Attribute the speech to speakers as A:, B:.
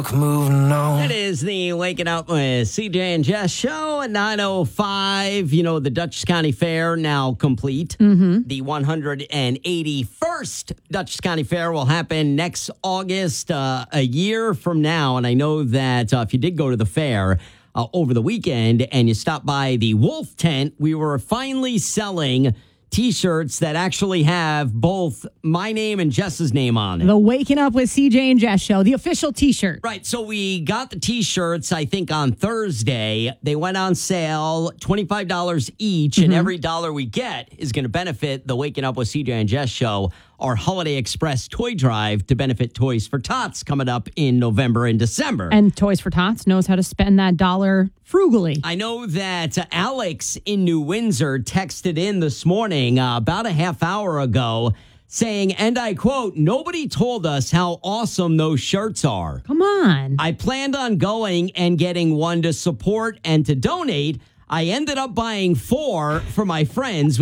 A: Moving on.
B: It is the Waking Up with CJ and Jess show at 9:05. You know, the Dutchess County Fair now complete. The 181st Dutchess County Fair will happen next August, a year from now. And I know that if you did go to the fair over the weekend and you stopped by the Wolf Tent, we were finally selling T-shirts that actually have both my name and Jess's name on it.
C: The Waking Up with CJ and Jess show, the official T-shirt.
B: Right. So we got the T-shirts, I think, on Thursday. They went on sale, $25 each, and every dollar we get is going to benefit the Waking Up with CJ and Jess show, our Holiday Express toy drive to benefit Toys for Tots coming up in November and December.
C: And Toys for Tots knows how to spend that dollar frugally.
B: I know that Alex in New Windsor texted in this morning about a half hour ago saying, and I quote, "Nobody told us how awesome those shirts are.
C: Come on.
B: I planned on going and getting one to support and to donate. I ended up buying 4 for my friends.